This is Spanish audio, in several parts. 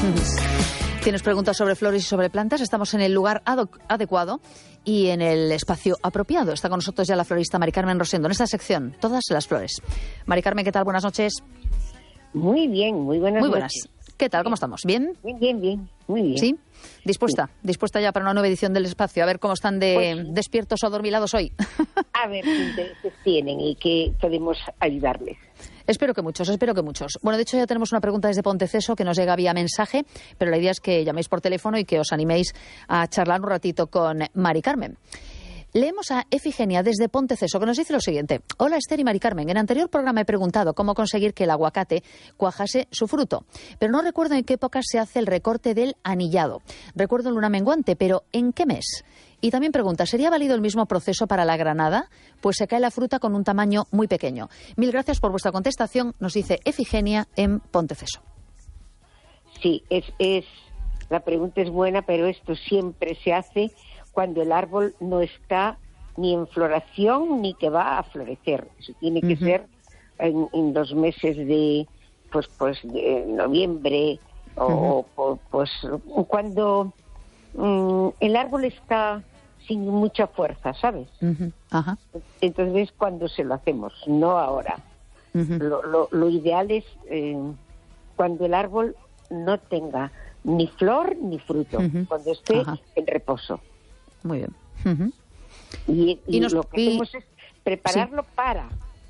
Tienes preguntas sobre flores y sobre plantas, estamos en el lugar adecuado y en el espacio apropiado. Está con nosotros ya la florista Mari Carmen Rosendo en esta sección, Todas las flores. Mari Carmen, ¿qué tal? Buenas noches. Muy bien, muy buenas Muy buenas. noches. ¿Qué tal? ¿Cómo estamos? ¿Bien? Bien, muy bien. ¿Sí? ¿Dispuesta? Sí. ¿Dispuesta ya para una nueva edición del espacio? A ver cómo están de despiertos o adormilados hoy. A ver qué intereses tienen y qué podemos ayudarles. Espero que muchos. Bueno, de hecho ya tenemos una pregunta desde Ponteceso que nos llega vía mensaje, pero la idea es que llaméis por teléfono y que os animéis a charlar un ratito con Mari Carmen. Leemos a Efigenia desde Ponteceso, que nos dice lo siguiente. Hola Esther y Mari Carmen, en el anterior programa he preguntado cómo conseguir que el aguacate cuajase su fruto, pero no recuerdo en qué época se hace el recorte del anillado. Recuerdo luna menguante, pero ¿en qué mes? Y también pregunta, ¿sería válido el mismo proceso para la granada? Pues se cae la fruta con un tamaño muy pequeño. Mil gracias por vuestra contestación, nos dice Efigenia en Ponteceso. Sí, la pregunta es buena, pero esto siempre se hace cuando el árbol no está ni en floración ni que va a florecer. Eso tiene que ser en los meses de de noviembre o cuando el árbol está sin mucha fuerza, ¿sabes? Ajá. Entonces es cuando se lo hacemos, no ahora. Lo ideal es cuando el árbol no tenga ni flor ni fruto, cuando esté en reposo. Muy bien. Y lo que hacemos es prepararlo para...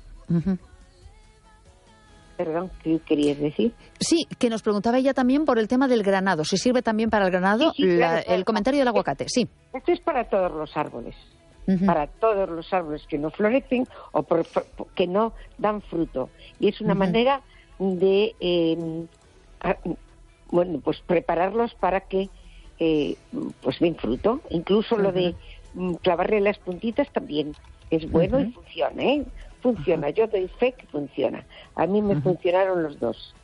Perdón, ¿qué querías decir? Sí, que nos preguntaba ella también por el tema del granado. ¿Si sirve también para el granado? Sí, claro. El comentario del aguacate, sí. Esto es para todos los árboles. Para todos los árboles que no florecen o que no dan fruto. Y es una manera de prepararlos para que den fruto. Incluso lo de clavarle las puntitas también es bueno y funciona, ¿eh? Funciona, yo doy fe que funciona. A mí me funcionaron los dos.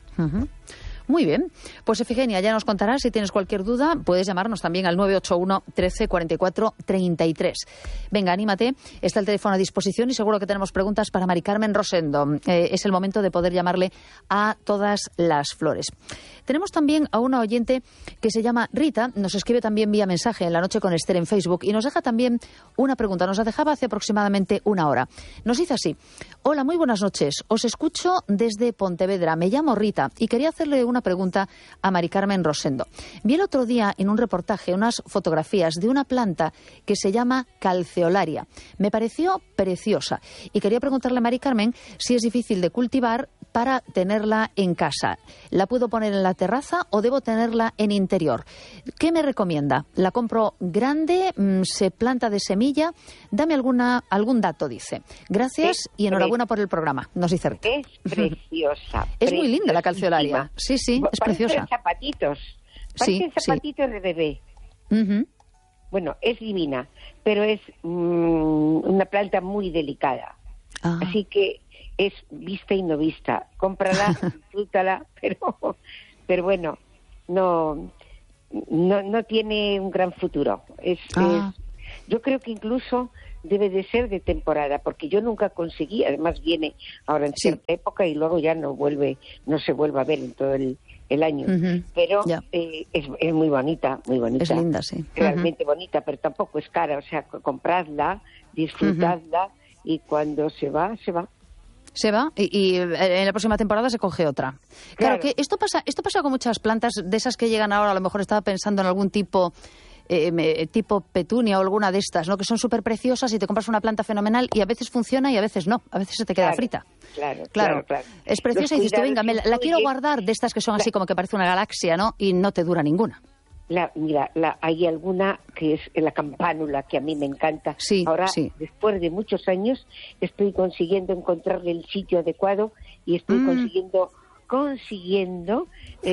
Muy bien. Pues Efigenia, ya nos contarás. Si tienes cualquier duda, puedes llamarnos también al 981 13 44 33. Venga, anímate. Está el teléfono a disposición y seguro que tenemos preguntas para Mari Carmen Rosendo. Es el momento de poder llamarle a Todas las flores. Tenemos también a una oyente que se llama Rita. Nos escribe también vía mensaje en La Noche con Esther en Facebook y nos deja también una pregunta. Nos la dejaba hace aproximadamente una hora. Nos dice así. Hola, muy buenas noches. Os escucho desde Pontevedra. Me llamo Rita y quería hacerle una pregunta a Mari Carmen Rosendo. Vi el otro día en un reportaje unas fotografías de una planta que se llama calceolaria. Me pareció preciosa y quería preguntarle a Mari Carmen si es difícil de cultivar para tenerla en casa. ¿La puedo poner en la terraza o debo tenerla en interior? ¿Qué me recomienda? ¿La compro grande? ¿Se planta de semilla? Dame algún dato, dice. Gracias y enhorabuena por el programa, nos dice Rita. Es preciosa. Es muy linda la calceolaria. Sí, es preciosa. Parecen zapatitos de bebé. Bueno, es divina, pero es una planta muy delicada. Así que es vista y no vista. Cómprala, disfrútala, pero bueno, no tiene un gran futuro. Yo creo que incluso debe de ser de temporada, porque yo nunca conseguí, además viene ahora en cierta época y luego ya no se vuelve a ver en todo el año. Pero es muy bonita, muy bonita. Es linda, sí. Realmente bonita, pero tampoco es cara. O sea, compradla, disfrutadla y cuando se va, se va. Se va y en la próxima temporada se coge otra. Claro que esto pasa con muchas plantas de esas que llegan ahora. A lo mejor estaba pensando en algún tipo petunia o alguna de estas, ¿no? Que son súper preciosas y te compras una planta fenomenal y a veces funciona y a veces no. A veces se te queda frita. Claro. Es preciosa y dices tú, venga, la quiero guardar, de estas que son así como que parece una galaxia, ¿no? Y no te dura ninguna. Hay alguna que es la campánula, que a mí me encanta. Ahora, después de muchos años, estoy consiguiendo encontrarle el sitio adecuado y estoy consiguiendo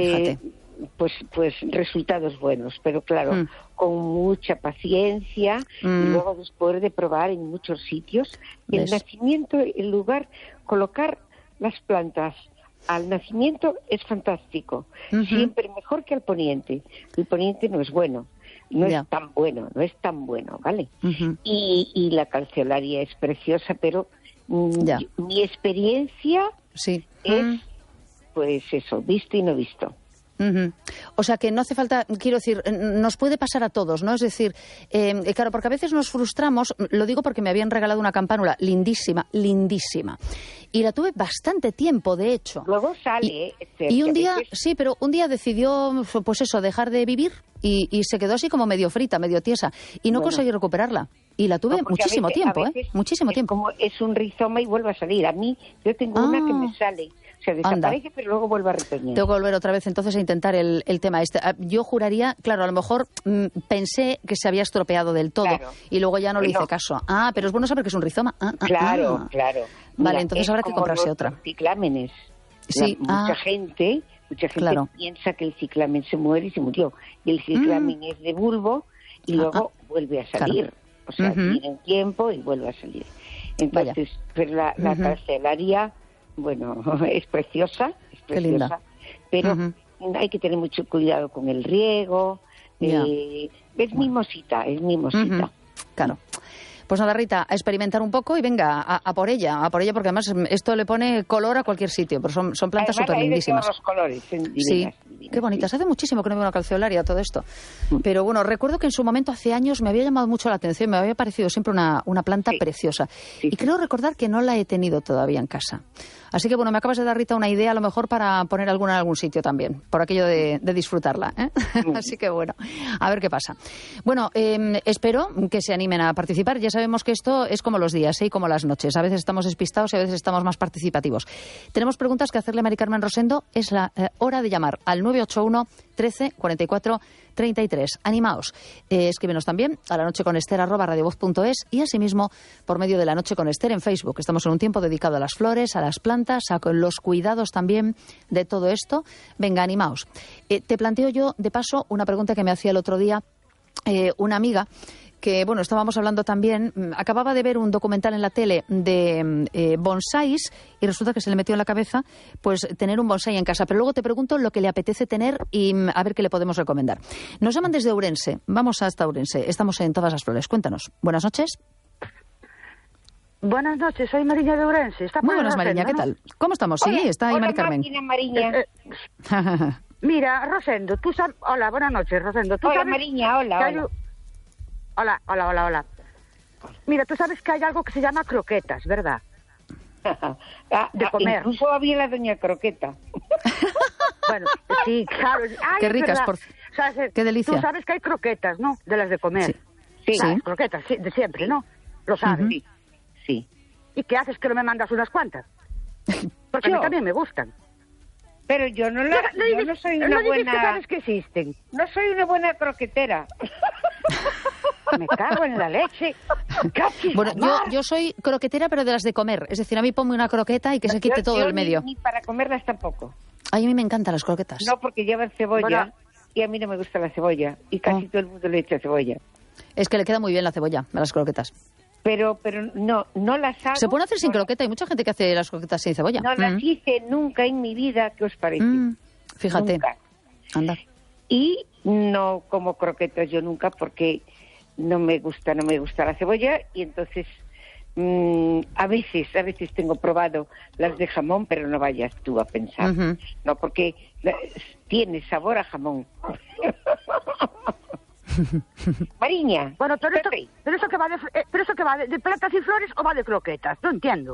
resultados buenos, pero claro, con mucha paciencia y luego después de probar en muchos sitios el nacimiento, el lugar, colocar las plantas al nacimiento es fantástico, siempre mejor que al poniente. El poniente no es bueno, no es tan bueno, ¿vale? Y la calceolaria es preciosa, pero mi experiencia es, pues eso, visto y no visto. O sea que no hace falta, quiero decir, nos puede pasar a todos, ¿no? Es decir, claro, porque a veces nos frustramos, lo digo porque me habían regalado una campánula lindísima, lindísima. Y la tuve bastante tiempo, de hecho. Luego sale. Y un día, sí, pero un día decidió, pues eso, dejar de vivir y se quedó así como medio frita, medio tiesa. Y no conseguí recuperarla. Y la tuve muchísimo tiempo, muchísimo tiempo. Como es un rizoma y vuelve a salir. A mí, yo tengo una que me sale. O sea, desaparece, pero luego vuelve a retoñar. Tengo que volver otra vez entonces a intentar el tema este. Yo juraría, claro, a lo mejor pensé que se había estropeado del todo y luego ya no le hice caso. Ah, pero es bueno saber que es un rizoma. Claro. Vale, Mira, entonces habrá que comprarse otra. Ciclámenes. Sí. Mucha gente piensa que el ciclamen se muere y se murió. Y el ciclamen es de bulbo y luego vuelve a salir. Claro. O sea, tiene un tiempo y vuelve a salir. Entonces, pero la calceolaria, bueno, es preciosa. Qué linda. Pero hay que tener mucho cuidado con el riego. Es mimosita. Claro. Pues nada, Rita, a experimentar un poco y venga, a por ella, porque además esto le pone color a cualquier sitio, pero son plantas súper lindísimas. Todos los colores, divinas. Qué bonitas. Hace muchísimo que no veo una calceolaria, todo esto. Pero bueno, recuerdo que en su momento, hace años, me había llamado mucho la atención, me había parecido siempre una planta preciosa. Y creo recordar que no la he tenido todavía en casa. Así que bueno, me acabas de dar, Rita, una idea a lo mejor para poner alguna en algún sitio también, por aquello de disfrutarla, ¿eh? Así que bueno, a ver qué pasa. Bueno, espero que se animen a participar. Ya sabemos que esto es como los días, y como las noches. A veces estamos despistados y a veces estamos más participativos. Tenemos preguntas que hacerle a Mari Carmen Rosendo. Es la hora de llamar al 981 13 44 33. Animaos. Escríbenos también a lanocheconester@radiovoz.es y asimismo por medio de La Noche con Ester en Facebook. Estamos en un tiempo dedicado a las flores, a las plantas, a los cuidados también de todo esto. Venga, animaos. Te planteo yo, de paso, una pregunta que me hacía el otro día una amiga que, bueno, estábamos hablando también, acababa de ver un documental en la tele de bonsáis y resulta que se le metió en la cabeza pues tener un bonsái en casa. Pero luego te pregunto lo que le apetece tener y a ver qué le podemos recomendar. Nos llaman desde Ourense. Vamos hasta Ourense. Estamos en Todas las Flores. Cuéntanos. Buenas noches. Buenas noches, soy Mariña de Ourense. Muy buenas, Mariña, ¿qué tal? ¿Cómo estamos? Sí, está ahí Mari Carmen. Mariña. Mira, Rosendo, tú sabes... Hola, buenas noches, Rosendo. ¿Tú hola, sabes Mariña, hola. Hola. Mira, tú sabes que hay algo que se llama croquetas, ¿verdad? De comer. Incluso había la doña Croqueta. Bueno, sí, claro. Qué ricas, qué delicia. Tú sabes que hay croquetas, ¿no? De las de comer. Sí. Croquetas, sí, de siempre, ¿no? Lo sabes. Sí. ¿Y qué haces que no me mandas unas cuantas? Porque a mí también me gustan. Pero yo no soy una buena... que sabes que existen. No soy una buena croquetera. Me cago en la leche. Bueno, yo soy croquetera, pero de las de comer. Es decir, a mí ponme una croqueta y que se quite todo el medio. Ni para comerlas tampoco. A mí me encantan las croquetas. No, porque llevan cebolla y a mí no me gusta la cebolla. Y casi todo el mundo le echa cebolla. Es que le queda muy bien la cebolla a las croquetas. Pero no las hago. Se puede hacer sin croqueta. Hay mucha gente que hace las croquetas sin cebolla. No las hice nunca en mi vida. ¿Qué os parece? Fíjate. Nunca. Anda. Y no como croquetas yo nunca porque no me gusta la cebolla y entonces a veces tengo probado las de jamón, pero no vayas tú a pensar. No, porque tiene sabor a jamón. Mariña. Bueno, pero eso que va de plantas y flores o va de croquetas, no entiendo.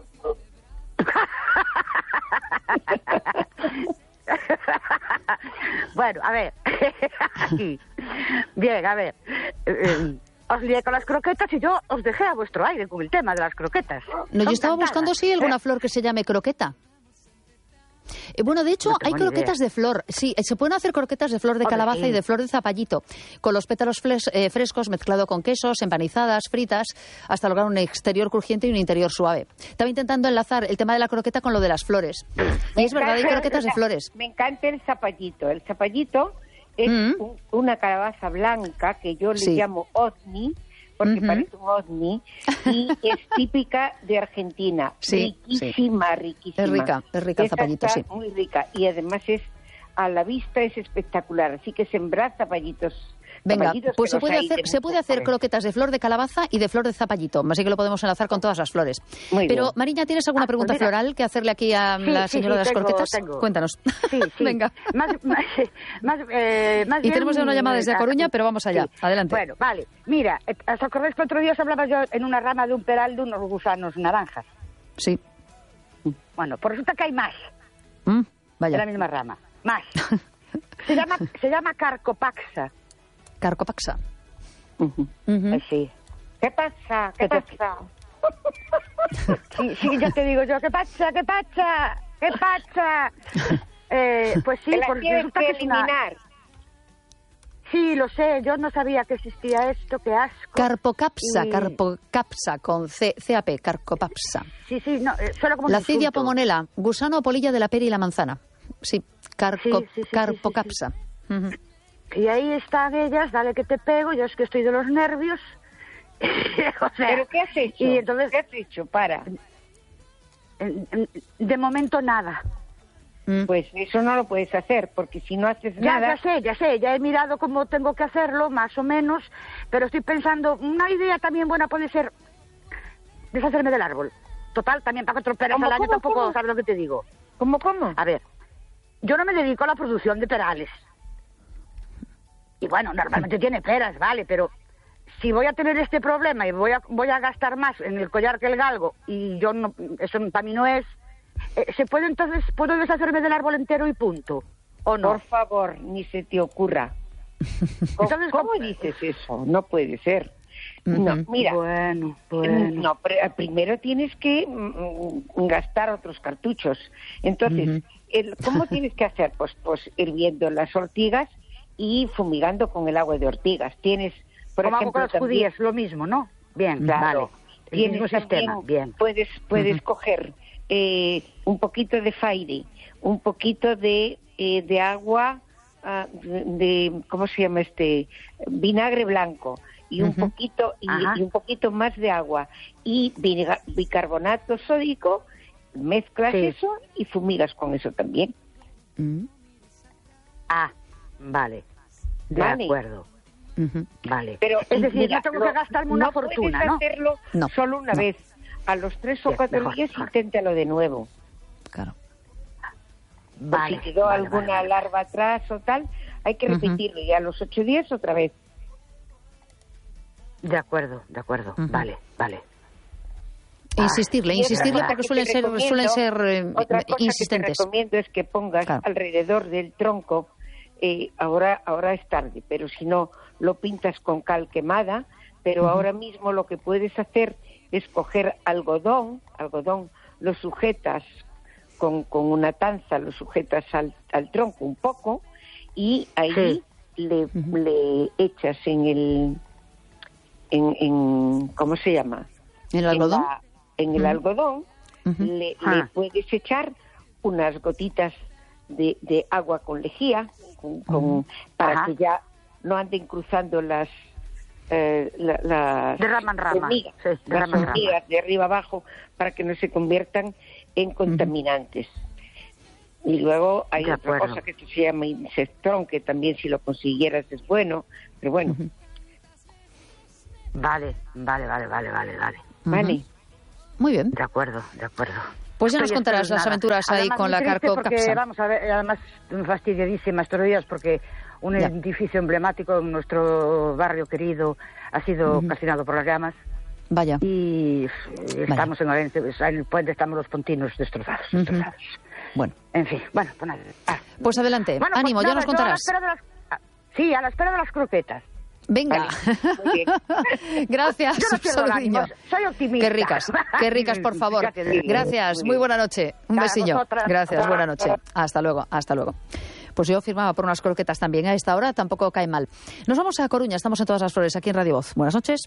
Bueno, a ver. Bien, a ver. Os lié con las croquetas y yo os dejé a vuestro aire con el tema de las croquetas. No, yo estaba buscando alguna flor que se llame croqueta. Bueno, de hecho, hay croquetas de flor. Sí, se pueden hacer croquetas de flor de calabaza y de flor de zapallito, con los pétalos frescos mezclado con quesos, empanizadas, fritas, hasta lograr un exterior crujiente y un interior suave. Estaba intentando enlazar el tema de la croqueta con lo de las flores. Y es verdad, hay croquetas de flores. Me encanta el zapallito. El zapallito es una calabaza blanca que yo le llamo ovni, porque parece un ovni, y es típica de Argentina. Riquísima. Es rica el zapallito, sí. Muy rica, y además a la vista es espectacular, así que sembrar zapallitos Venga, zapallitos, pues que los hay de se puede muchos hacer colores. croquetas de flor de calabaza y de flor de zapallito, así que lo podemos enlazar con todas las flores. Muy Pero, bien. Mariña, ¿tienes alguna pregunta pues mira. floral que hacerle aquí a la señora de las tengo, croquetas? tengo. Cuéntanos. Sí, sí. Venga. Más Y bien, tenemos ya una llamada desde A Coruña, pero vamos allá. sí. Adelante. Bueno, vale. Mira, ¿os acordáis que otro día os hablaba yo en una rama de un peral de unos gusanos naranjas? Sí. Bueno, pues resulta que hay más Mm, de vaya. la misma rama. Más. Se llama Carcopaxa. Carcopaxa. Ujú. Ujú. Sí. ¿Qué pasa? ¿Qué ¿Qué te- pasa? Sí, ya te digo yo, ¿qué pasa? ¿Qué pasa? ¿Qué pasa? Pues sí, Que la porque tienes resulta que que es una... eliminar. Sí, lo sé, yo no sabía que existía esto, qué asco. Carpocapsa, Y- carpocapsa, con CAP, carcopapsa. Sí, no, suena como un Lacidia insulto. pomonela, gusano o polilla de la pera y la manzana. Sí, Sí. carpocapsa. Ujú. Y ahí están ellas, dale que te pego, yo es que estoy de los nervios. O sea, ¿Pero qué has hecho? Y entonces, ¿Qué has hecho? Para. de momento nada. Mm. Pues eso no lo puedes hacer, porque si no haces nada... Ya sé, ya he mirado cómo tengo que hacerlo, más o menos, pero estoy pensando, una idea también buena puede ser deshacerme del árbol. Total, también para 4 peras ¿Cómo, al año cómo, tampoco, cómo? ¿sabes lo que te digo? ¿Cómo? A ver, yo no me dedico a la producción de perales. Y bueno, normalmente tiene peras, vale, pero si voy a tener este problema y voy a gastar más en el collar que el galgo, y yo no, eso para mí no es... ¿Se puede entonces, puedo deshacerme del árbol entero y punto? ¿O no? Por favor, ni se te ocurra. Entonces, ¿Cómo dices eso? No puede ser. No, mira. Bueno. No, primero tienes que gastar otros cartuchos. Entonces, ¿cómo tienes que hacer? Pues hirviendo las ortigas y fumigando con el agua de ortigas. Tienes, por Como hago ejemplo, con las también- judías, lo mismo, ¿no? Bien, Claro. vale. El mismo sistema, bien. Puedes coger un poquito de Fairy, un poquito de agua, de ¿cómo se llama este? Vinagre blanco y un poquito Ajá. y un poquito más de agua y bicarbonato sódico. Mezclas Sí. eso y fumigas con eso también. Mm, Ah, vale. De Vale. acuerdo. ujú. Vale. Pero es decir, mira, yo tengo que gastarme una fortuna, puedes ¿no? hacerlo No, solo una no. vez. A los 3 o Bien, 4 mejor, días mejor. inténtalo de nuevo. Claro. Vale. Si quedó vale, alguna vale. larva atrás o tal, hay que repetirlo y a los 8 días otra vez. De acuerdo. Ujú. Vale. Insistirle Y otra cosa porque que suelen te ser recomiendo- otra cosa insistentes. que te recomiendo es que pongas Claro. alrededor del tronco, ahora es tarde, pero si no, lo pintas con cal quemada, pero ahora mismo lo que puedes hacer es coger algodón, lo sujetas con una tanza, lo sujetas al tronco un poco y ahí le echas en ¿cómo se llama? ¿El algodón? En el algodón Ujú. le Ah. puedes echar unas gotitas de agua con lejía para Ajá. que ya no anden cruzando las De rama en rama. hormigas, Sí, de las rama en rama. hormigas de arriba abajo para que no se conviertan en contaminantes. Y luego hay De otra acuerdo. cosa que se llama insectrón, que también si lo consiguieras es bueno, pero bueno, Vale. vale. Muy bien. De acuerdo. Pues ya nos Estoy contarás las espeluznada. aventuras ahí Además, con muy la triste porque, carcopapsa. vamos a ver, además fastidiadísima estos días porque un Ya. edificio emblemático en nuestro barrio querido ha sido calcinado por las llamas Vaya. y estamos en el puente, estamos los pontinos destrozados. Bueno, En fin, bueno, pues nada. pues adelante. Bueno, pues Ánimo, ya nada, nos yo a la contarás. espera de sí, a la espera de las croquetas. Venga. Muy bien. Gracias, Yo no pierdo el ánimo, Sobriño. soy optimista. Qué ricas, por favor. Ya te digo. Gracias, Muy muy bien. buena noche. Un A besillo. vosotras. Gracias, buena noche. Hasta luego. Hasta luego. Pues yo firmaba por unas croquetas también. A esta hora tampoco cae mal. Nos vamos a Coruña, estamos en Todas las Flores, aquí en Radio Voz. Buenas noches.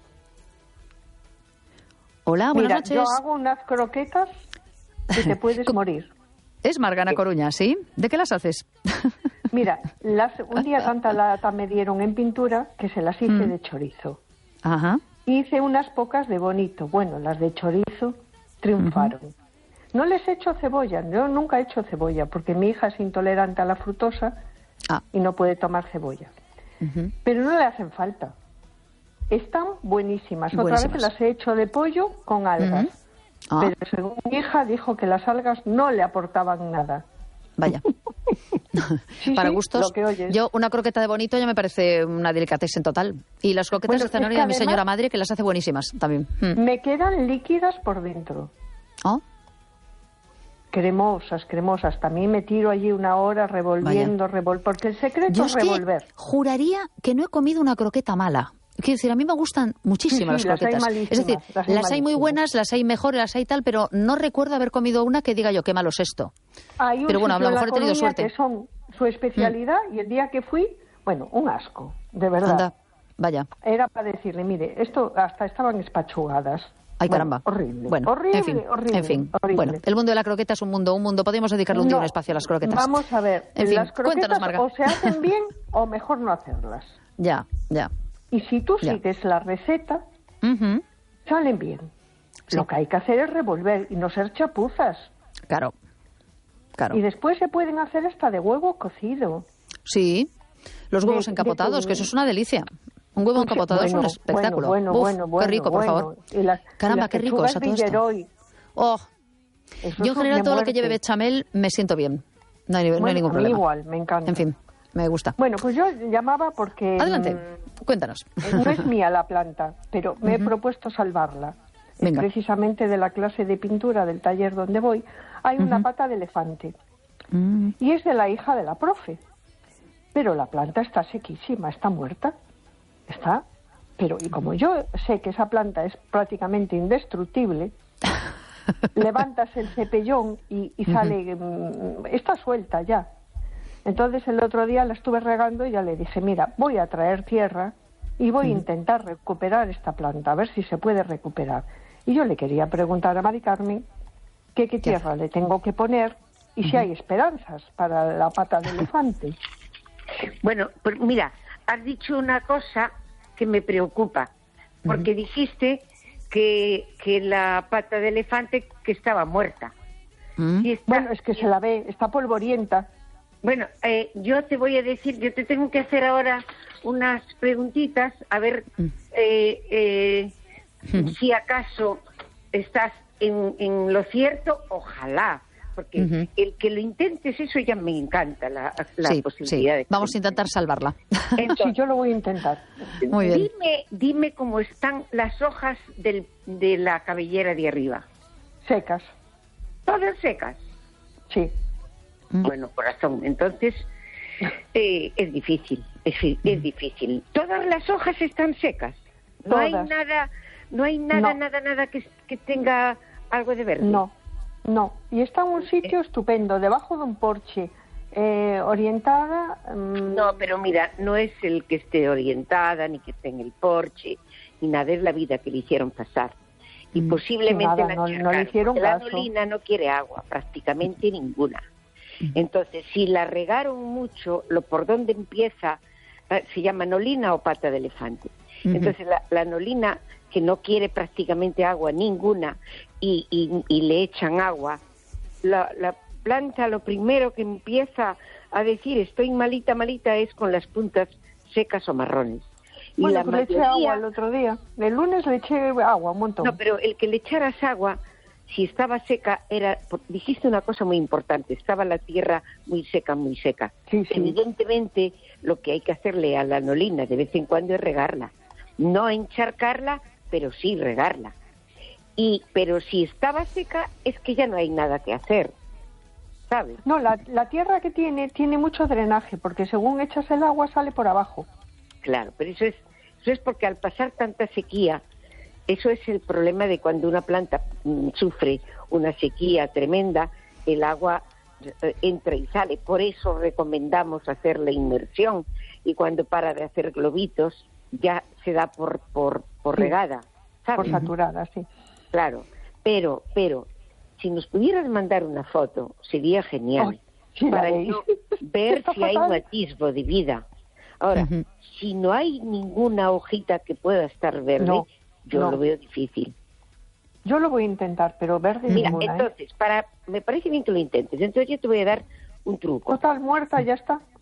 Hola, buenas Mira, noches. yo hago unas croquetas y te puedes morir. Es Margana Coruña, ¿sí? ¿De qué las haces? Mira, un día tanta lata me dieron en pintura que se las hice de chorizo. Ajá. Hice unas pocas de bonito. Bueno, las de chorizo triunfaron. No les he hecho cebolla. Yo nunca he hecho cebolla porque mi hija es intolerante a la fructosa Ah. y no puede tomar cebolla. pero no le hacen falta. Están buenísimas. Otra vez las he hecho de pollo con algas. Pero según mi hija dijo que las algas no le aportaban nada. Vaya. Para gustos, yo una croqueta de bonito ya me parece una delicatessen total. Y las croquetas de zanahoria de mi señora madre, que las hace buenísimas también. Me quedan líquidas por dentro. ¿Oh? Cremosas. También me tiro allí una hora revolviendo, porque el secreto es revolver. Juraría que no he comido una croqueta mala. Quiero decir, a mí me gustan muchísimo las croquetas. Es decir, las hay muy buenas, las hay mejores, las hay tal, pero no recuerdo haber comido una que diga yo, qué malo es esto. Pero bueno, a lo mejor he tenido suerte. Que son su especialidad, y el día que fui, bueno, un asco, de verdad. Anda, vaya. Era para decirle, mire, esto hasta estaban espachugadas. Ay, caramba. Horrible. Bueno, horrible. Bueno, el mundo de la croqueta es un mundo. Podemos dedicarle un día un espacio a las croquetas. Vamos a ver, las croquetas o se hacen bien o mejor no hacerlas. Ya. Y si tú sigues la receta, salen bien. Sí. Lo que hay que hacer es revolver y no ser chapuzas. Claro. Y después se pueden hacer hasta de huevo cocido. Sí, los huevos encapotados, que eso es una delicia. Un huevo encapotado es un espectáculo. Qué rico, por favor. Caramba, qué rico eso todo esto. Yo en general todo lo que lleve bechamel me siento bien. No hay ningún problema. Igual, me encanta. En fin, me gusta. Bueno, pues yo llamaba porque... Adelante, cuéntanos. No es mía la planta, pero me he propuesto salvarla. Precisamente de la clase de pintura del taller donde voy, hay una pata de elefante. Y es de la hija de la profe. Pero la planta está sequísima, está muerta. Y como yo sé que esa planta es prácticamente indestructible, levantas el cepellón y sale, está suelta ya. Entonces el otro día la estuve regando y ya le dije, mira, voy a traer tierra y voy a intentar recuperar esta planta, a ver si se puede recuperar. Y yo le quería preguntar a Mari Carmen qué tierra le tengo que poner y si hay esperanzas para la pata de elefante. Bueno, pues mira, has dicho una cosa que me preocupa, porque dijiste que la pata de elefante que estaba muerta. Bueno, es que se la ve, está polvorienta. Bueno, yo te voy a decir, yo te tengo que hacer ahora unas preguntitas, a ver si acaso estás en lo cierto, ojalá. Porque el que lo intentes, eso ya me encanta, la posibilidad. Vamos a intentar salvarla. Entonces, sí, yo lo voy a intentar. Muy bien. Dime cómo están las hojas de la cabellera de arriba. Secas. ¿Todas secas? Sí. Bueno, corazón, entonces es difícil, es difícil. Todas las hojas están secas. No hay nada que tenga algo de verde. No, y está en un sitio estupendo, debajo de un porche, orientada... No, pero mira, no es el que esté orientada, ni que esté en el porche, ni nada, es la vida que le hicieron pasar. Y posiblemente no le hicieron caso. La anolina no quiere agua, prácticamente ninguna. Entonces, si la regaron mucho, por donde empieza, se llama anolina o pata de elefante. Entonces, la anolina, que no quiere prácticamente agua ninguna, y le echan agua, la planta lo primero que empieza a decir estoy malita es con las puntas secas o marrones. Bueno, y la mayoría... le eché agua el otro día, el lunes le eché agua un montón. No, pero el que le echaras agua, si estaba seca, dijiste una cosa muy importante, estaba la tierra muy seca. Sí. Evidentemente, lo que hay que hacerle a la anolina de vez en cuando es regarla. No encharcarla, pero sí regarla. Pero si estaba seca, es que ya no hay nada que hacer, ¿sabes? No, la tierra que tiene mucho drenaje, porque según echas el agua sale por abajo. Claro, pero eso es porque al pasar tanta sequía, eso es el problema de cuando una planta sufre una sequía tremenda, el agua entra y sale. Por eso recomendamos hacer la inmersión, y cuando para de hacer globitos ya se da por regada, ¿sabes? Por saturada, sí. Claro, pero si nos pudieras mandar una foto sería genial, para yo ver si hay un atisbo de vida. Ahora, si no hay ninguna hojita que pueda estar verde, yo lo veo difícil. Yo lo voy a intentar, pero verde ninguna. Mira, entonces, me parece bien que lo intentes. Entonces yo te voy a dar un truco. Total, muerta, ya está.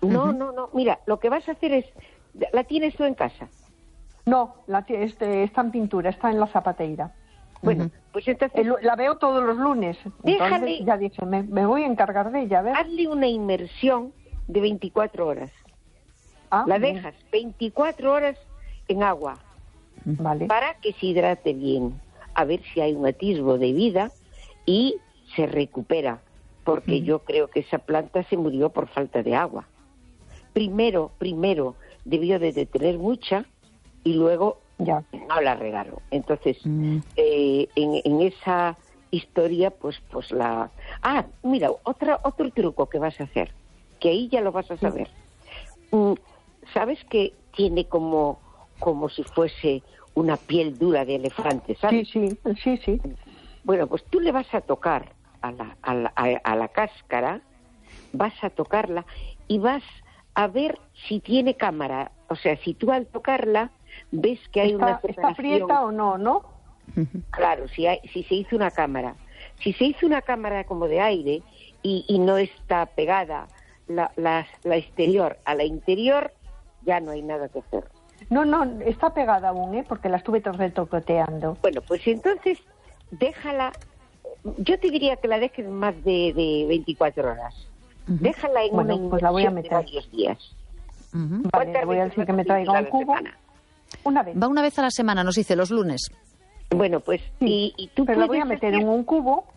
No, mira, lo que vas a hacer es, ¿la tienes tú en casa? No, está en pintura, está en la zapateira. Bueno, pues entonces... La veo todos los lunes. Entonces ya dije, me voy a encargar de ella, a ver. Hazle una inmersión de 24 horas. La dejas 24 horas en agua. Vale. Para que se hidrate bien. A ver si hay un atisbo de vida y se recupera. Porque yo creo que esa planta se murió por falta de agua. Primero debió de tener mucha y luego no la regaron. Entonces, en esa historia, pues la... mira, otro truco que vas a hacer, que ahí ya lo vas a saber. ¿Sabes que tiene como si fuese una piel dura de elefante, sabes? Sí. Bueno, pues tú le vas a tocar a la cáscara, vas a tocarla y vas a ver si tiene cámara. O sea, si tú al tocarla ves que hay una separación. ¿Está prieta o no, no? Claro, si se hizo una cámara. Si se hizo una cámara como de aire y no está pegada la exterior a la interior, ya no hay nada que hacer. No, está pegada aún, porque la estuve retoqueteando. Bueno, pues entonces déjala. Yo te diría que la dejes más de 24 horas. Déjala en una pues la voy a meter de varios días. Vale, le voy a decir que me traiga un cubo. Una vez. Va una vez a la semana, nos dice, los lunes. Bueno, pues sí, y tú pero la voy a meter en un cubo.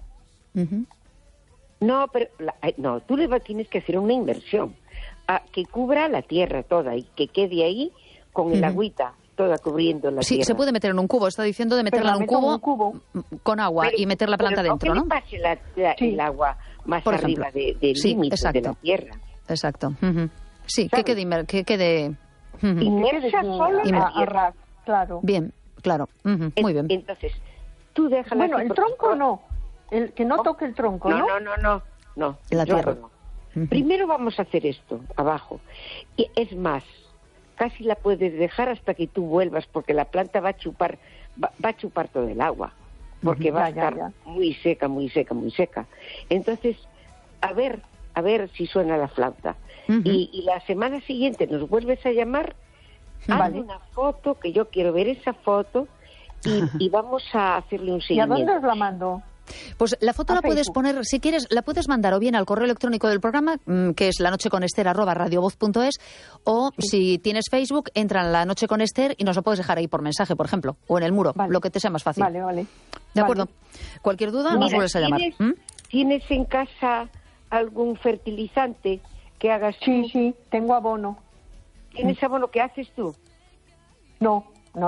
No, pero tú tienes que hacer una inversión que cubra la tierra toda y que quede ahí con el agüita toda cubriendo la tierra. Sí, se puede meter en un cubo. Está diciendo de meterla en un cubo con agua y meter la planta dentro, ¿no? Que pase el agua más por arriba del límite de la tierra. Exacto. Sí, que quede inmersa solo en la tierra. Claro. Bien, claro. Muy bien. Entonces, tú déjala. Bueno, el tronco no. Que no toque el tronco, ¿no? No. La tierra. No. Primero vamos a hacer esto, abajo. Y es más, casi la puedes dejar hasta que tú vuelvas, porque la planta va a chupar todo el agua, porque va a estar muy seca. Entonces, a ver si suena la flauta. Y la semana siguiente nos vuelves a llamar, haz una foto, que yo quiero ver esa foto, y vamos a hacerle un seguimiento. ¿Y a dónde os la mando? Pues la foto la puedes poner, si quieres, la puedes mandar o bien al correo electrónico del programa, que es lanocheconester@radiovoz.es, o si tienes Facebook, entra en La Noche con Ester y nos lo puedes dejar ahí por mensaje, por ejemplo, o en el muro, lo que te sea más fácil. Vale. ¿De acuerdo? Cualquier duda, nos vuelves a llamar. ¿Tienes en casa algún fertilizante que hagas tú? Sí, tengo abono. ¿Tienes abono que haces tú? No,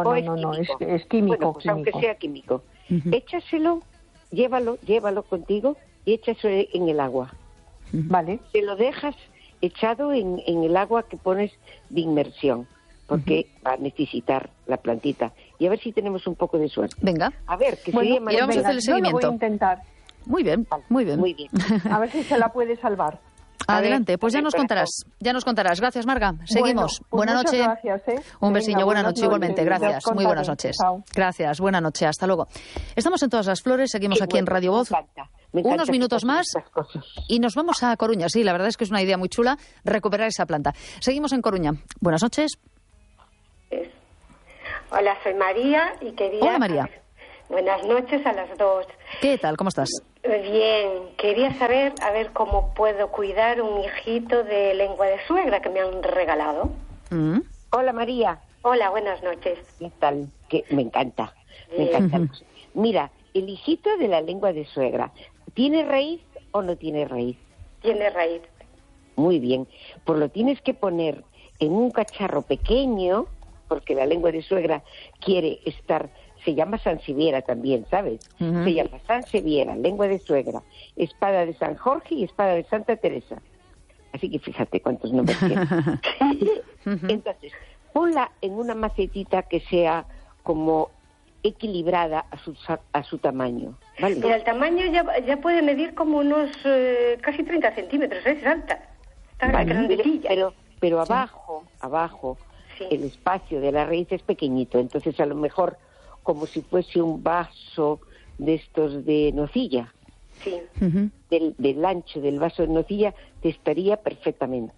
es químico. Bueno, pues aunque sea químico. Échaselo. Llévalo contigo y échaselo en el agua. Vale. Te lo dejas echado en el agua que pones de inmersión, porque va a necesitar la plantita. Y a ver si tenemos un poco de suerte. Venga. A ver, que y vamos a hacer el seguimiento. Yo lo voy a intentar. Muy bien. A ver si se la puede salvar. Adelante, pues ya nos contarás. Gracias, Marga. Seguimos. Bueno, buena noche. Gracias, Un besillo, buena noche igualmente. Gracias. Muy buenas noches. Chao. Gracias, buena noche. Hasta luego. Estamos en Todas las Flores, seguimos aquí en Radio Voz. Me encanta unos minutos más y nos vamos a Coruña. Sí, la verdad es que es una idea muy chula recuperar esa planta. Seguimos en Coruña. Buenas noches. Hola, soy María y quería... Hola, María. Buenas noches a las dos. ¿Qué tal? ¿Cómo estás? Bien. Quería saber, cómo puedo cuidar un hijito de lengua de suegra que me han regalado. Hola, María. Hola, buenas noches. ¿Qué tal? Me encanta. Mira, el hijito de la lengua de suegra, ¿tiene raíz o no tiene raíz? Tiene raíz. Muy bien. Pues lo tienes que poner en un cacharro pequeño, porque la lengua de suegra quiere estar... Se llama Sanseviera también, ¿sabes? Se llama Sanseviera, lengua de suegra, espada de San Jorge y espada de Santa Teresa. Así que fíjate cuántos nombres tiene. Entonces, ponla en una macetita que sea como equilibrada a su tamaño, ¿vale? Mira, el tamaño ya puede medir como unos casi 30 centímetros, es alta. Está grandecilla. Pero abajo, sí, el espacio de la raíz es pequeñito, entonces a lo mejor como si fuese un vaso de estos de nocilla. Sí. Del ancho del vaso de nocilla te estaría perfectamente.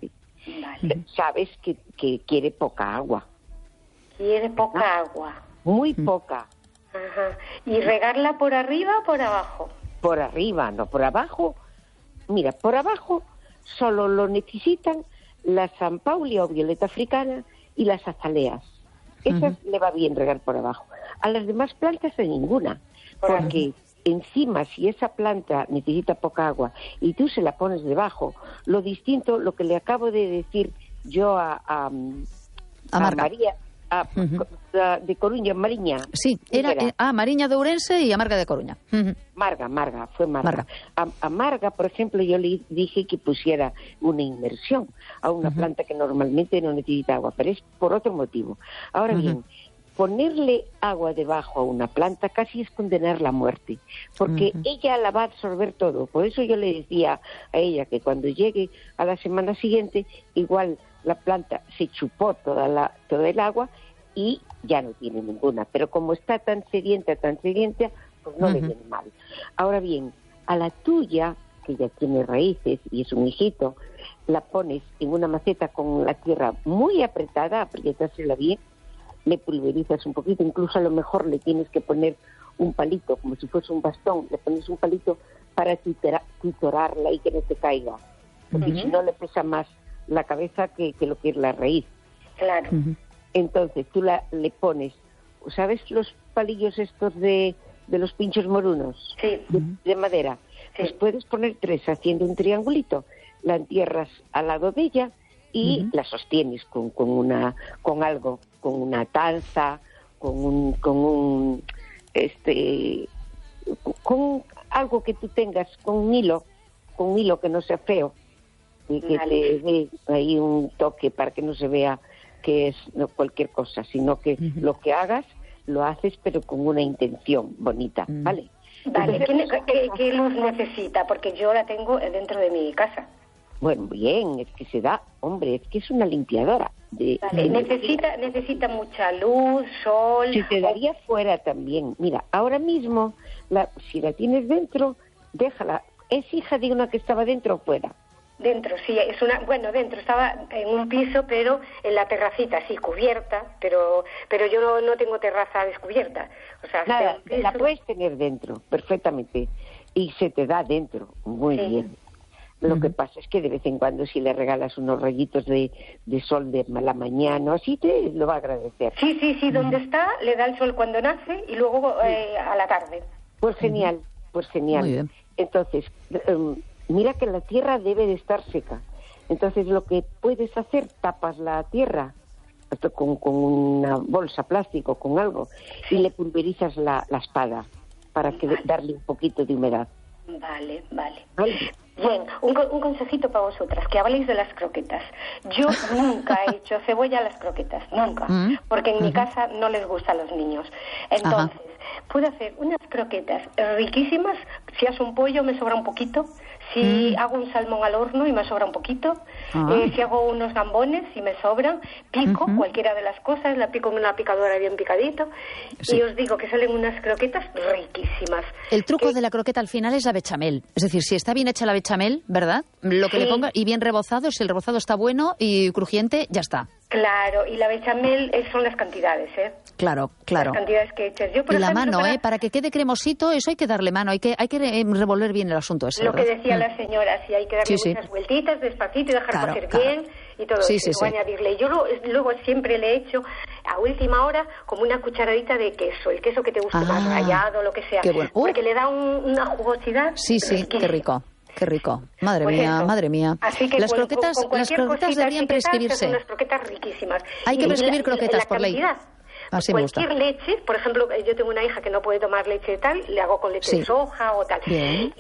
Vale. Sabes que quiere poca agua. Quiere poca agua. Muy poca. Ajá. ¿Y regarla por arriba o por abajo? Por arriba, no por abajo. Mira, por abajo solo lo necesitan la San Paulia o violeta africana y las azaleas. Esas le va bien regar por abajo. A las demás plantas de ninguna, porque encima si esa planta necesita poca agua y tú se la pones debajo, lo distinto, lo que le acabo de decir yo a María, de Coruña, Mariña. Sí, era Mariña de Ourense y a Marga de Coruña. Marga, fue Marga. A Marga, por ejemplo, yo le dije que pusiera una inmersión a una planta que normalmente no necesita agua, pero es por otro motivo. Ahora bien, ponerle agua debajo a una planta casi es condenar la muerte, porque ella la va a absorber todo. Por eso yo le decía a ella que cuando llegue a la semana siguiente, igual la planta se chupó toda el agua y ya no tiene ninguna. Pero como está tan sedienta, pues no le viene mal. Ahora bien, a la tuya, que ya tiene raíces y es un hijito, la pones en una maceta con la tierra muy apretada, aprietársela bien, le pulverizas un poquito, incluso a lo mejor le tienes que poner un palito, como si fuese un bastón, le pones un palito para tutorarla y que no te caiga, porque si no le pesa más la cabeza que lo que es la raíz. Claro. Entonces tú le pones, ¿sabes los palillos estos de los pinchos morunos? Sí. De madera. Sí. Pues puedes poner 3 haciendo un triangulito, la entierras al lado de ella y la sostienes con algo, con una tanza, con algo que tú tengas, con un hilo que no sea feo y que te dé ahí un toque para que no se vea que es cualquier cosa, sino que lo que hagas lo haces pero con una intención bonita, ¿vale? Vale, ¿qué luz necesita? Porque yo la tengo dentro de mi casa. Bueno, bien, es que se da, hombre, es que es una limpiadora. Vale, necesita mucha luz, sol. Se te daría fuera también. Mira, ahora mismo, si la tienes dentro, déjala. ¿Es hija de una que estaba dentro o fuera? Dentro, sí, dentro, estaba en un piso, pero en la terracita, sí, cubierta, pero yo no tengo terraza descubierta. O sea, nada, la puedes tener dentro, perfectamente, y se te da dentro, muy bien. Lo que pasa es que de vez en cuando si le regalas unos rayitos de sol de la mañana, así te lo va a agradecer. Sí, donde está le da el sol cuando nace y luego a la tarde. Pues genial, Muy bien. Entonces, mira que la tierra debe de estar seca. Entonces lo que puedes hacer, tapas la tierra con una bolsa plástico, con algo, y le pulverizas la espada para darle un poquito de humedad. Vale. Bien, un consejito para vosotras, que habléis de las croquetas. Yo nunca he hecho cebolla a las croquetas, nunca, porque en mi casa no les gusta a los niños. Entonces, puedo hacer unas croquetas riquísimas. Si hago un pollo me sobra un poquito, si hago un salmón al horno y me sobra un poquito, si hago unos gambones y me sobran, pico cualquiera de las cosas, la pico en una picadora bien picadito, y os digo que salen unas croquetas riquísimas. El truco de la croqueta al final es la bechamel, es decir, si está bien hecha la bechamel, ¿verdad? Lo que le ponga, y bien rebozado, si el rebozado está bueno y crujiente, ya está. Claro, y la bechamel son las cantidades, ¿eh? Claro. Las cantidades que echas. Yo, por ejemplo, la mano, para... para que quede cremosito, eso hay que darle mano, hay que revolver bien el asunto ese, Lo ¿verdad? que decía la señora, sí, hay que darle muchas vueltitas, despacito y dejar cocer bien y todo eso. Y añadirle. Yo luego siempre le he hecho a última hora como una cucharadita de queso, el queso que te guste más, rallado, lo que sea. Qué bueno. Porque le da una jugosidad. Sí, qué rico. Qué rico. Madre mía. Así que las croquetas deberían prescribirse. Unas croquetas riquísimas. Hay que prescribir croquetas por ley. Así me gusta. Cualquier leche, por ejemplo, yo tengo una hija que no puede tomar leche tal, le hago con leche de soja o tal. Bien.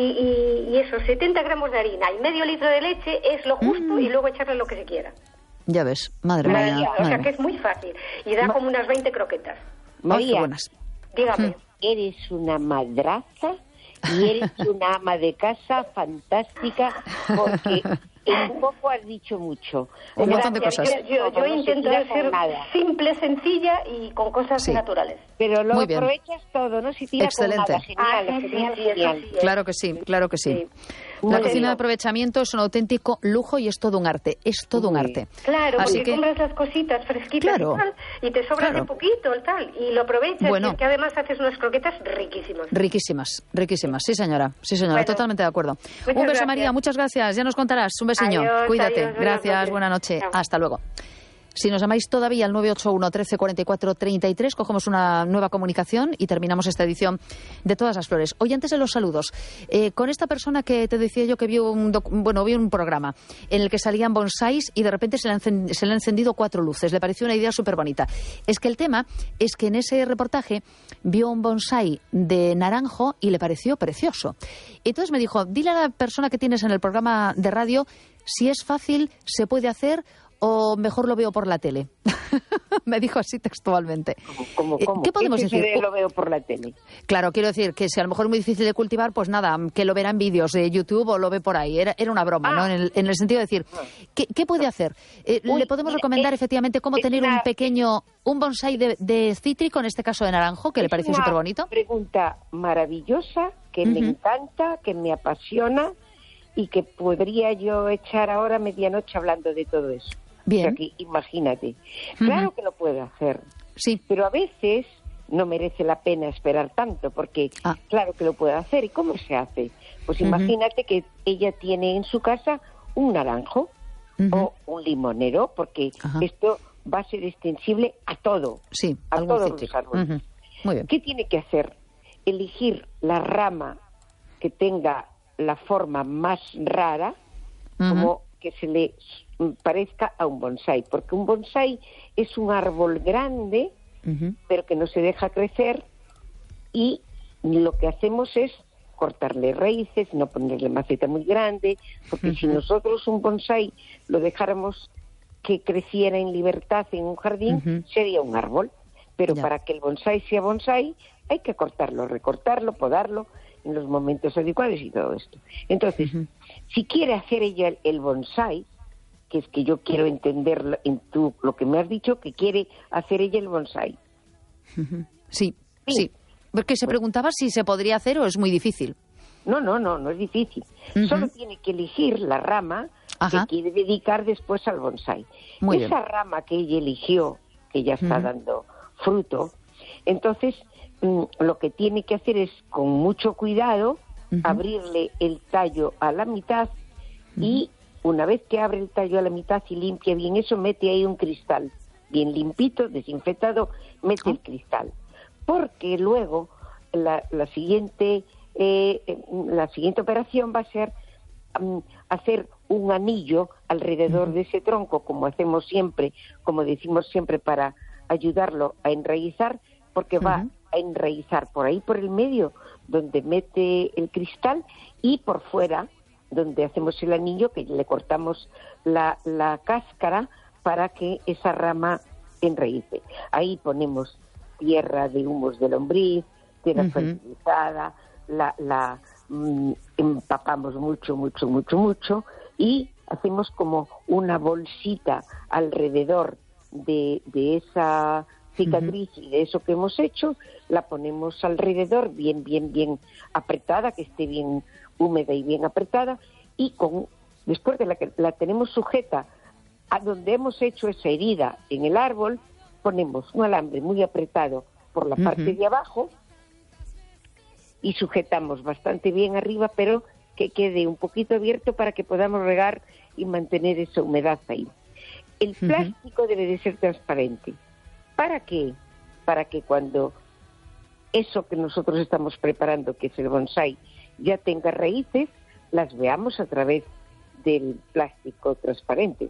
Y eso, 70 gramos de harina y medio litro de leche es lo justo y luego echarle lo que se quiera. Ya ves, madre mía. O sea que es muy fácil. Y da como unas 20 croquetas. María, buenas. Dígame. Eres una madraza y eres una ama de casa fantástica, porque en poco has dicho mucho. Un montón de cosas. Yo intento ser simple, sencilla y con cosas naturales. Pero lo aprovechas todo, ¿no? Si tira con nada. Genial. Claro que sí. La cocina de aprovechamiento es un auténtico lujo y es todo un arte. Es todo un arte. Claro, así porque compras las cositas fresquitas y te sobran de poquito y lo aprovechas. Bueno, y que además haces unas croquetas riquísimas. Riquísimas. Sí, señora. Bueno, totalmente de acuerdo. Un beso, gracias. María. Muchas gracias. Ya nos contarás. Un besiño. Adiós, cuídate. Adiós, gracias. Buena noche. Chao. Hasta luego. Si nos llamáis todavía al 981 13 44 33, cogemos una nueva comunicación y terminamos esta edición de Todas las Flores. Hoy, antes de los saludos, con esta persona que te decía yo que vio un programa en el que salían bonsáis y de repente se le han encendido 4 luces. Le pareció una idea súper bonita. Es que el tema es que en ese reportaje vio un bonsái de naranjo y le pareció precioso. Entonces me dijo, dile a la persona que tienes en el programa de radio si es fácil, se puede hacer o mejor lo veo por la tele. Me dijo así textualmente. ¿Cómo? ¿Qué podemos decir? Lo veo por la tele. Claro, quiero decir que si a lo mejor es muy difícil de cultivar, pues nada, que lo verá en vídeos de YouTube o lo ve por ahí. Era una broma, ¿no? En el sentido de decir, ¿qué puede hacer? Le podemos recomendar efectivamente cómo tener un bonsái de cítrico, en este caso de naranjo, que le pareció súper bonito. Es una pregunta maravillosa, que me encanta, que me apasiona y que podría yo echar ahora medianoche hablando de todo eso. Bien. O sea que imagínate. Claro que lo puedo hacer. Sí. Pero a veces no merece la pena esperar tanto, porque claro que lo puedo hacer. ¿Y cómo se hace? Pues imagínate que ella tiene en su casa un naranjo o un limonero, porque esto va a ser extensible a todo. Sí, a todos los árboles. Muy bien. ¿Qué tiene que hacer? Elegir la rama que tenga la forma más rara, como que se le parezca a un bonsái, porque un bonsái es un árbol grande, pero que no se deja crecer, y lo que hacemos es cortarle raíces, no ponerle maceta muy grande, porque si nosotros un bonsái lo dejáramos que creciera en libertad en un jardín, sería un árbol, pero para que el bonsái sea bonsái hay que cortarlo, recortarlo, podarlo en los momentos adecuados y todo esto. Entonces, si quiere hacer ella el bonsái, que es que yo quiero entenderlo en lo que me has dicho, que quiere hacer ella el bonsái. Sí. Porque se preguntaba si se podría hacer o es muy difícil. No es difícil. Solo tiene que elegir la rama que quiere dedicar después al bonsái. Esa rama que ella eligió, que ya está dando fruto, entonces lo que tiene que hacer es, con mucho cuidado, abrirle el tallo a la mitad y una vez que abre el tallo a la mitad y limpia bien eso, mete ahí un cristal bien limpito, desinfectado, mete el cristal. Porque luego la siguiente operación va a ser hacer un anillo alrededor de ese tronco, como hacemos siempre, como decimos siempre, para ayudarlo a enraizar, porque va a enraizar por ahí, por el medio, donde mete el cristal, y por fuera, donde hacemos el anillo, que le cortamos la cáscara para que esa rama enraíce. Ahí ponemos tierra de humus de lombriz, tierra fertilizada, la empapamos mucho, y hacemos como una bolsita alrededor de esa cicatriz y de eso que hemos hecho, la ponemos alrededor bien apretada, que esté bien húmeda y bien apretada, y después de que la tenemos sujeta a donde hemos hecho esa herida en el árbol, ponemos un alambre muy apretado por la parte de abajo y sujetamos bastante bien arriba, pero que quede un poquito abierto para que podamos regar y mantener esa humedad ahí. El plástico debe de ser transparente. ¿Para qué? Para que cuando eso que nosotros estamos preparando, que es el bonsái, ya tenga raíces, las veamos a través del plástico transparente.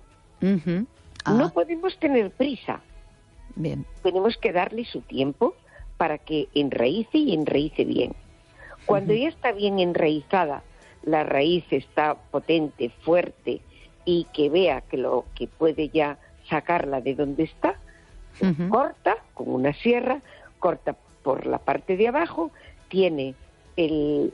No podemos tener prisa. Bien. Tenemos que darle su tiempo para que enraíce y enraíce bien. Cuando ya está bien enraizada, la raíz está potente, fuerte, y que vea que puede ya sacarla de donde está, corta con una sierra, corta por la parte de abajo, tiene el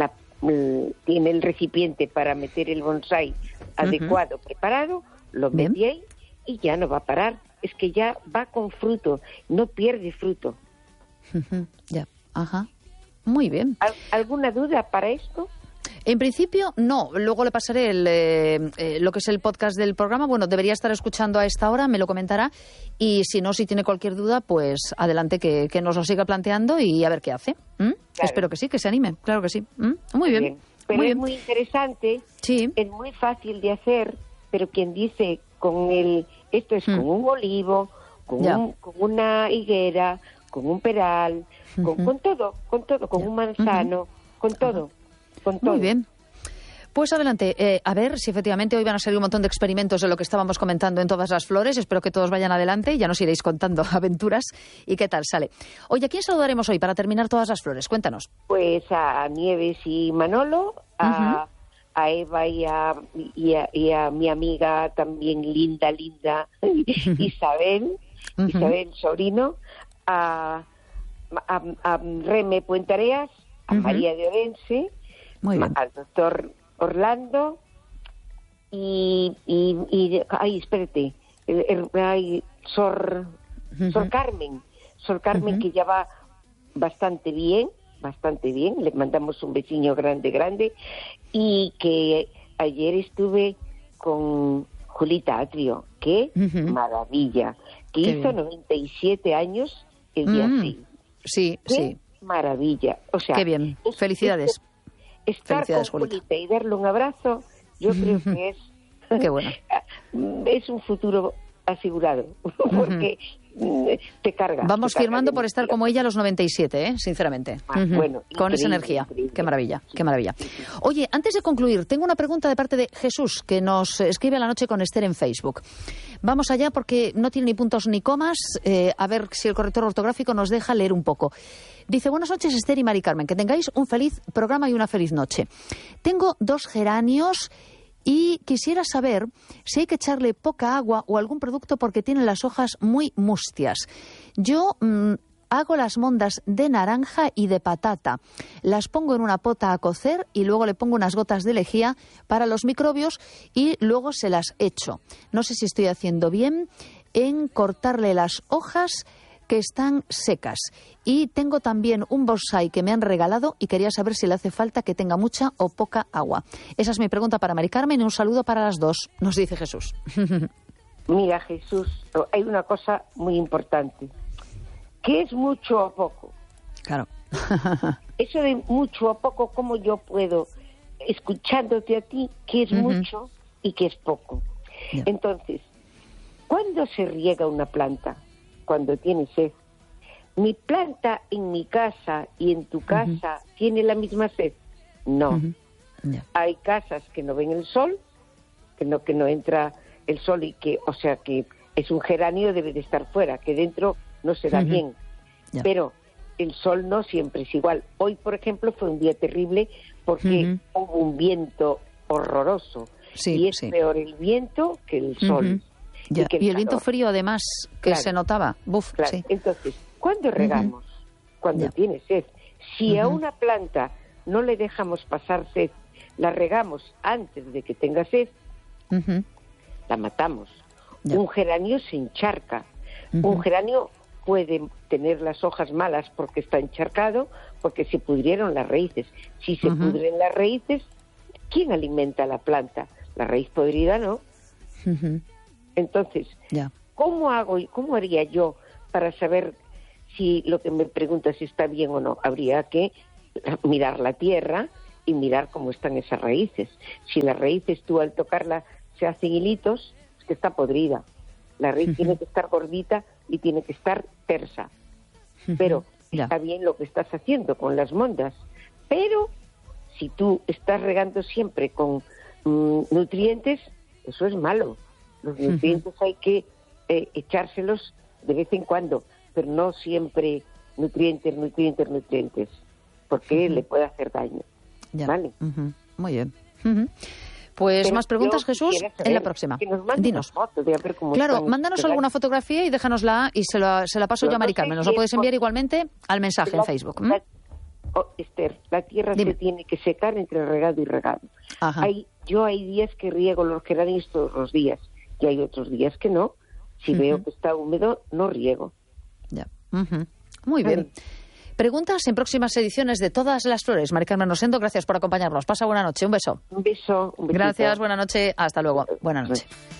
recipiente para meter el bonsái adecuado, preparado, lo mete ahí y ya no va a parar. Es que ya va con fruto, no pierde fruto. Ya, muy bien. ¿Alguna duda para esto? En principio, no. Luego le pasaré lo que es el podcast del programa. Bueno, debería estar escuchando a esta hora, me lo comentará. Y si no, si tiene cualquier duda, pues adelante, que nos lo siga planteando y a ver qué hace. Claro. Espero que sí, que se anime. Claro que sí. Muy bien. Pero muy es bien. muy interesante. Sí. Es muy fácil de hacer, pero quien dice esto es con un olivo, con una higuera, con un peral, con todo, con un manzano, con todo. Muy bien. Pues adelante, a ver si efectivamente hoy van a salir un montón de experimentos de lo que estábamos comentando en todas las flores. Espero que todos vayan adelante y ya nos iréis contando aventuras y qué tal sale. Oye, ¿a quién saludaremos hoy para terminar todas las flores? Cuéntanos. Pues a Nieves y Manolo, a Eva y a mi amiga también linda, Isabel Sobrino, a Reme Puentareas, a María de Orense, al doctor Orlando y espérate, Sor Carmen, que ya va bastante bien, le mandamos un besillo grande, y que ayer estuve con Julita Atrio, qué maravilla, que hizo bien. 97 años el día 6. Sí, qué maravilla, o sea, qué bien, felicidades. Estar con Julita y darle un abrazo, yo creo que es qué bueno. Es un futuro asegurado, porque te carga. Vamos firmando por estar como ella a los 97, sinceramente. Bueno, con esa energía. Increíble. Qué maravilla, qué maravilla. Oye, antes de concluir, tengo una pregunta de parte de Jesús, que nos escribe a la noche con Esther en Facebook. Vamos allá porque no tiene ni puntos ni comas. A ver si el corrector ortográfico nos deja leer un poco. Dice, buenas noches Esther y Mari Carmen, que tengáis un feliz programa y una feliz noche. Tengo 2 geranios y quisiera saber si hay que echarle poca agua o algún producto porque tienen las hojas muy mustias. Yo hago las mondas de naranja y de patata. Las pongo en una pota a cocer y luego le pongo unas gotas de lejía para los microbios y luego se las echo. No sé si estoy haciendo bien en cortarle las hojas que están secas. Y tengo también un bonsái que me han regalado y quería saber si le hace falta que tenga mucha o poca agua. Esa es mi pregunta para Mari Carmen y un saludo para las dos, nos dice Jesús. Mira, Jesús, hay una cosa muy importante. ¿Qué es mucho o poco? Claro. Eso de mucho o poco, ¿cómo yo puedo, escuchándote a ti, qué es mucho y qué es poco? Yeah. Entonces, ¿cuándo se riega una planta? Cuando tiene sed. ¿Mi planta en mi casa y en tu casa tiene la misma sed? No. Hay casas que no ven el sol, que no entra el sol y que, o sea, que es un geranio, debe de estar fuera, que dentro no se da bien. Pero el sol no siempre es igual. Hoy, por ejemplo, fue un día terrible porque hubo un viento horroroso. Y es peor el viento que el sol. Y el viento frío, además, que se notaba. Buf, claro. Sí. Entonces, ¿cuándo regamos? Cuando tiene sed. Si a una planta no le dejamos pasar sed, la regamos antes de que tenga sed, la matamos. Un geranio se encharca. Un geranio puede tener las hojas malas porque está encharcado, porque se pudrieron las raíces. Si se pudren las raíces, ¿quién alimenta la planta? La raíz podrida no. Entonces, ¿cómo haría yo para saber si lo que me preguntas está bien o no? Habría que mirar la tierra y mirar cómo están esas raíces. Si las raíces tú al tocarla se hacen hilitos, es que está podrida. La raíz tiene que estar gordita y tiene que estar tersa. Pero está bien lo que estás haciendo con las mondas. Pero si tú estás regando siempre con nutrientes, eso es malo. Los nutrientes hay que echárselos de vez en cuando, pero no siempre nutrientes, porque le puede hacer daño. ¿Vale? Muy bien. Pues pero más preguntas, Jesús, en la próxima. Dinos. Foto de a ver cómo claro, mándanos alguna fotografía y déjanosla y se la paso yo a Mari Carmen. Nos la puedes enviar igualmente al mensaje en Facebook. Esther, la tierra se tiene que secar entre regado y regado. Hay días que riego los geranios todos los días y hay otros días que no. Si veo que está húmedo, no riego. Muy bien. Preguntas en próximas ediciones de Todas las Flores. Mari Carmen Rosendo, gracias por acompañarnos. Pasa buena noche. Un beso. Un beso. Gracias, buena noche. Hasta luego. Buena noche.